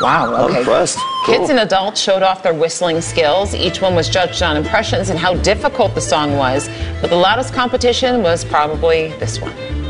Wow, I'm okay. impressed. Cool. Kids and adults showed off their whistling skills. Each one was judged on impressions and how difficult the song was. But the loudest competition was probably this one.